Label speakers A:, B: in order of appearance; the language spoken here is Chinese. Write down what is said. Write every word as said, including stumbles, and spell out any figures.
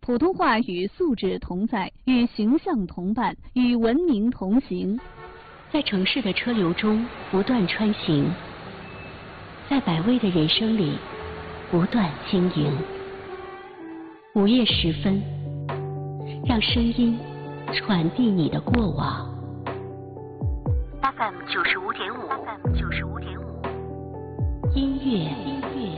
A: 普通话与素质同在，与形象同伴，与文明同行。
B: 在城市的车流中不断穿行，在百味的人生里不断经营。午夜时分，让声音传递你的过往。F M 九十五点五，F M 九十五点五，音乐。